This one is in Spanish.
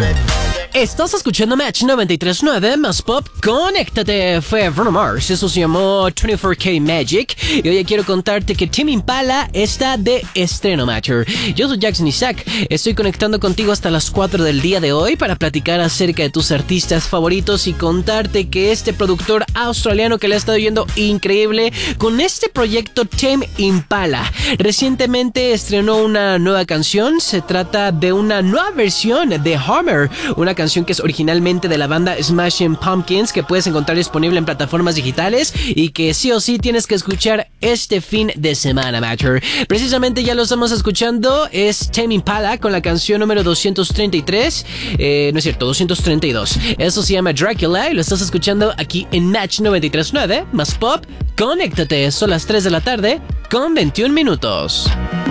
Estás escuchando Match 93.9 más pop. Conéctate. Fue Bruno Mars. Eso se llamó 24K Magic. Y hoy quiero contarte que Tame Impala está de estreno, Matcher. Yo soy Jackson Isaac. Estoy conectando contigo hasta las 4 del día de hoy para platicar acerca de tus artistas favoritos y contarte que este productor australiano que le ha estado yendo increíble con este proyecto Tame Impala recientemente estrenó una nueva canción. Se trata de una nueva versión de Hammer, una canción que es originalmente de la banda Smashing Pumpkins, que puedes encontrar disponible en plataformas digitales y que sí o sí tienes que escuchar este fin de semana, Matcher. Precisamente ya lo estamos escuchando, es Tame Impala con la canción número 233, no es cierto, 232. Eso se llama Dracula y lo estás escuchando aquí en Match 93.9 más pop. Conéctate, son las 3 de la tarde con 21 minutos.